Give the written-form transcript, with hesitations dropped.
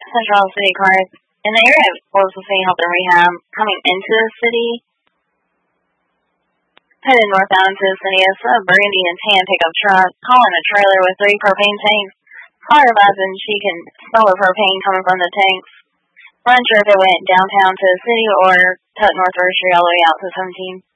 Central City cars. In the area of Oilsville City Health and Rehab, coming into the city, headed northbound into the city, is a burgundy and tan pickup truck, calling a trailer with 3 propane tanks. Caller advising she can smell the propane coming from the tanks. Not sure if it went downtown to the city or cut North First Street all the way out to 17.